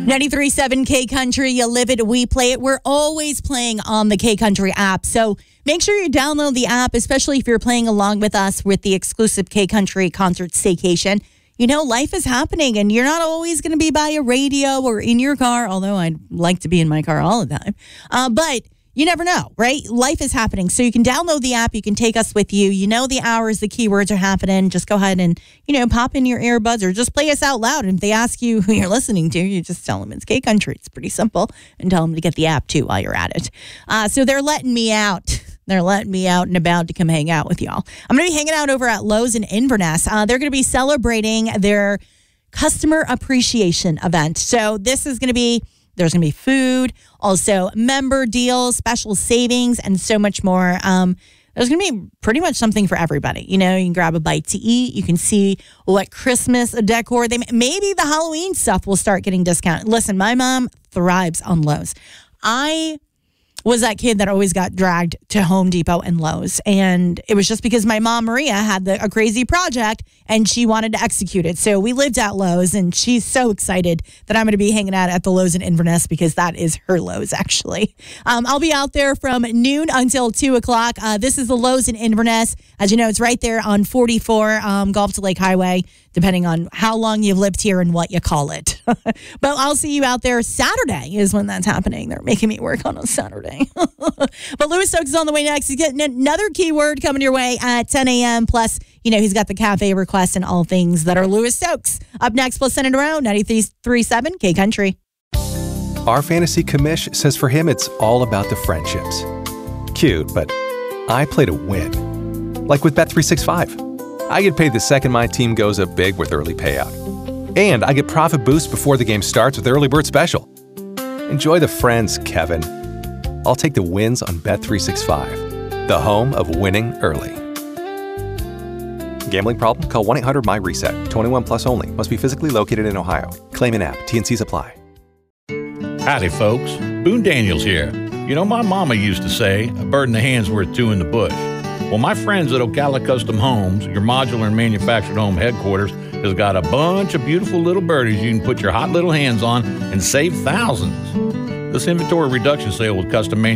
93.7 K Country, you live it, we play it. We're always playing on the K Country app. So make sure you download the app, especially if you're playing along with us with the exclusive K Country concert staycation. You know, life is happening and you're not always going to be by a radio or in your car, although I'd like to be in my car all the time. But you never know, right? Life is happening. So you can download the app. You can take us with you. You know the hours, the keywords are happening. Just go ahead and, pop in your earbuds or just play us out loud. And if they ask you who you're listening to, you just tell them it's K Country. It's pretty simple. And tell them to get the app, too, while you're at it. So they're letting me out. They're letting me out and about to come hang out with y'all. I'm going to be hanging out over at Lowe's in Inverness. They're going to be celebrating their customer appreciation event. So this is going to be... There's going to be food, also member deals, special savings, and so much more. There's going to be pretty much something for everybody. You can grab a bite to eat. You can see what Christmas decor. Maybe the Halloween stuff will start getting discounted. Listen, my mom thrives on Lowe's. I was that kid that always got dragged to Home Depot and Lowe's. And it was just because my mom, Maria, had a crazy project and she wanted to execute it. So we lived at Lowe's and she's so excited that I'm going to be hanging out at the Lowe's in Inverness because that is her Lowe's, actually. I'll be out there from noon until 2 o'clock. This is the Lowe's in Inverness. As you know, it's right there on 44 Gulf to Lake Highway, depending on how long you've lived here and what you call it. But I'll see you out there. Saturday is when that's happening. They're making me work on a Saturday. But Louis Stokes is on the way next. He's getting another keyword coming your way at 10 a.m. Plus, he's got the cafe request and all things that are Louis Stokes. Up next, plus send it around 93.7 K Country. Our fantasy commish says for him, it's all about the friendships. Cute, but I play to win. Like with Bet365. I get paid the second my team goes up big with early payout. And I get profit boost before the game starts with Early Bird Special. Enjoy the friends, Kevin. I'll take the wins on Bet365, the home of winning early. Gambling problem? Call 1-800-MY-RESET. 21 plus only. Must be physically located in Ohio. Claim in app. T&Cs apply. Howdy, folks. Boone Daniels here. My mama used to say, a bird in the hand's worth two in the bush. Well, my friends at Ocala Custom Homes, your modular and manufactured home headquarters, has got a bunch of beautiful little birdies you can put your hot little hands on and save thousands. This inventory reduction sale with custom